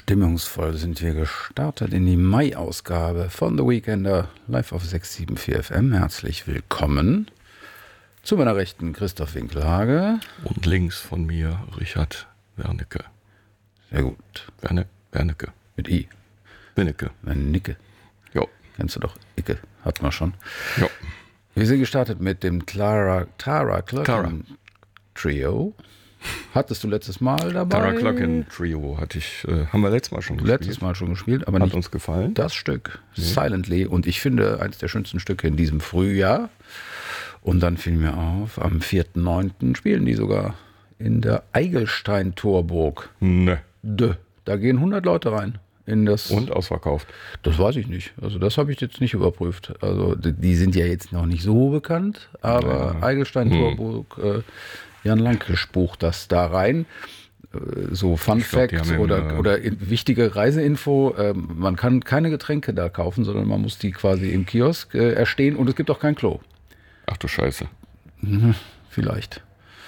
Stimmungsvoll sind wir gestartet in die Mai-Ausgabe von The Weekender live auf 674 FM. Herzlich willkommen. Zu meiner Rechten Christoph Winkelhage. Und links von mir Richard Wernicke. Sehr gut. Wernicke. Mit I. Wernicke. Wernicke. Jo. Kennst du doch. Icke. Hatten wir schon. Jo. Wir sind gestartet mit dem Tara Cluckin Trio. Hattest du letztes Mal dabei? Tara Cluckin Trio haben wir letztes Mal schon gespielt. Letztes Mal schon gespielt, aber Hat nicht uns gefallen. Das Stück, Silently. Und ich finde, eines der schönsten Stücke in diesem Frühjahr. Und dann fiel mir auf, am 4.9. spielen die sogar in der Eigelstein-Torburg. Ne. Da gehen 100 Leute rein. Und ausverkauft. Das weiß ich nicht. Also das habe ich jetzt nicht überprüft. Also die sind ja jetzt noch nicht so bekannt, aber Eigelstein-Torburg, Jan Lankisch bucht das da rein. So Fun Fact oder wichtige Reiseinfo, man kann keine Getränke da kaufen, sondern man muss die quasi im Kiosk erstehen und es gibt auch kein Klo. Ach du Scheiße. Vielleicht.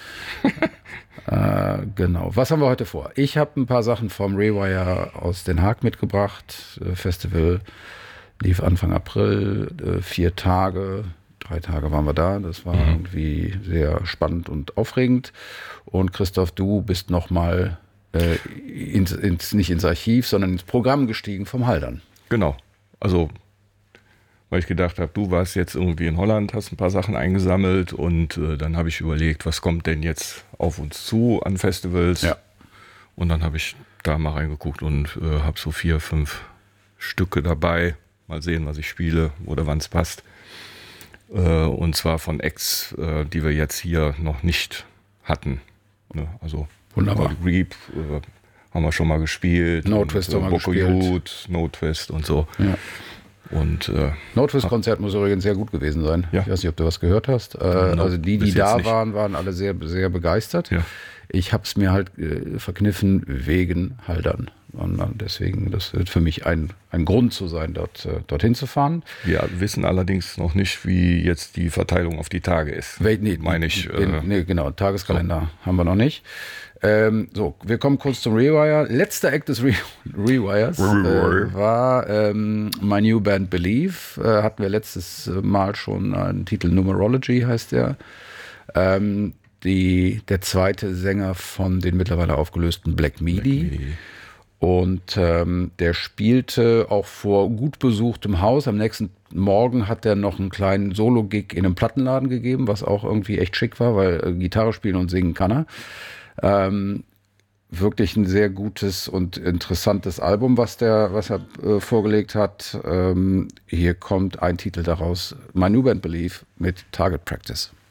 Genau. Was haben wir heute vor? Ich habe ein paar Sachen vom Rewire aus Den Haag mitgebracht. Festival lief Anfang April, 4 Tage. 3 Tage waren wir da. Das war irgendwie sehr spannend und aufregend. Und Christoph, du bist nochmal nicht ins Archiv, sondern ins Programm gestiegen vom Haldern. Genau. Also, weil ich gedacht habe, du warst jetzt irgendwie in Holland, hast ein paar Sachen eingesammelt und dann habe ich überlegt, was kommt denn jetzt auf uns zu an Festivals? Ja. Und dann habe ich da mal reingeguckt und habe so 4, 5 Stücke dabei. Mal sehen, was ich spiele oder wann es passt. Und zwar von Acts, die wir jetzt hier noch nicht hatten. Ne? Also Wunderbar. Reap haben wir schon mal gespielt. No Twist haben wir gespielt. No Twist und so. Ja. Und No Twist Konzert muss übrigens sehr gut gewesen sein. Ja. Ich weiß nicht, ob du was gehört hast. Also die da waren alle sehr, sehr begeistert. Ja. Ich habe es mir halt verkniffen wegen Haldern. Und deswegen, das wird für mich ein Grund zu sein, dorthin zu fahren. Wir wissen allerdings noch nicht, wie jetzt die Verteilung auf die Tage ist. Genau, Tageskalender haben wir noch nicht. Wir kommen kurz zum Rewire. Letzter Act des Rewires war My New Band Believe. Hatten wir letztes Mal schon einen Titel, Numerology heißt der. Der zweite Sänger von den mittlerweile aufgelösten Black Midi. Und der spielte auch vor gut besuchtem Haus. Am nächsten Morgen hat er noch einen kleinen Solo-Gig in einem Plattenladen gegeben, was auch irgendwie echt schick war, weil Gitarre spielen und singen kann er. Wirklich ein sehr gutes und interessantes Album, was er vorgelegt hat. Hier kommt ein Titel daraus, My New Band Believe mit Target Practice.